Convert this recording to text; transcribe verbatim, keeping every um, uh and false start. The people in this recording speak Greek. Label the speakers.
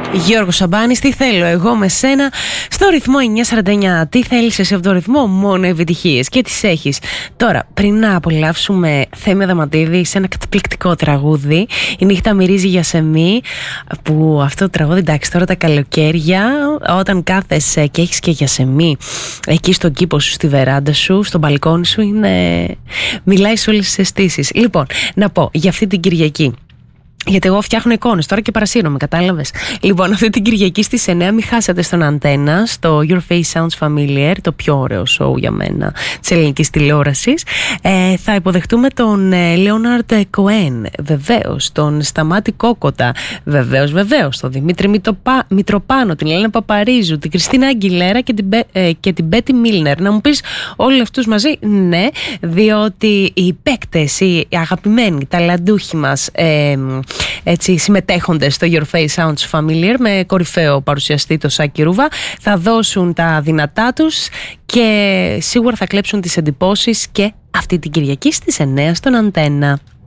Speaker 1: Γιώργος Σαμπάνης, τι θέλω εγώ με σένα, στο ρυθμό εννιά σαράντα εννιά. Τι θέλεις εσύ από το ρυθμό? Μόνο επιτυχίες, και τις έχεις. Τώρα, πριν να απολαύσουμε Θέμη Αδαμαντίδη σε ένα καταπληκτικό τραγούδι, η νύχτα μυρίζει για σεμί, που αυτό το τραγούδι, εντάξει, τώρα τα καλοκαίρια, όταν κάθεσαι και έχεις και για σεμί εκεί στον κήπο σου, στη βεράντα σου, στο μπαλκόνι σου, είναι... μιλάει σε όλες τις αισθήσεις. Λοιπόν, να πω για αυτή την Κυριακή, γιατί εγώ φτιάχνω εικόνες τώρα και παρασύρομαι, κατάλαβες. Λοιπόν, αυτή την Κυριακή στις εννιά μην χάσετε στον Αντένα, στο Your Face Sounds Familiar, το πιο ωραίο show για μένα της ελληνικής τηλεόρασης. Ε, θα υποδεχτούμε τον ε, Λέοναρντ Κοέν, βεβαίως, τον Σταμάτη Κόκοτα, βεβαίως, βεβαίως, τον Δημήτρη Μητροπα... Μητροπάνο, την Ελένα Παπαρίζου, την Κριστίνα Αγγιλέρα και την, ε, και την Μπέτι Μίλνερ. Να μου πεις όλοι αυτούς μαζί? Ναι, διότι οι παίκτες, οι αγαπημένοι, ταλαντούχοι μας, ε, έτσι, συμμετέχοντες στο Your Face Sounds Familiar, με κορυφαίο παρουσιαστή το Σάκη Ρούβα, θα δώσουν τα δυνατά τους και σίγουρα θα κλέψουν τις εντυπώσεις και αυτή την Κυριακή στις εννιά στον Αντένα.